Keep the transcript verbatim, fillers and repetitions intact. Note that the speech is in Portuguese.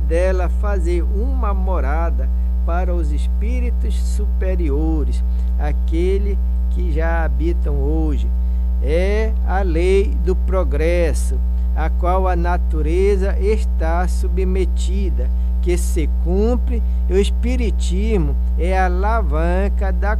dela fazer uma morada para os espíritos superiores, aquele que já habitam hoje. É a lei do progresso, a qual a natureza está submetida, que se cumpre, e o espiritismo é a alavanca da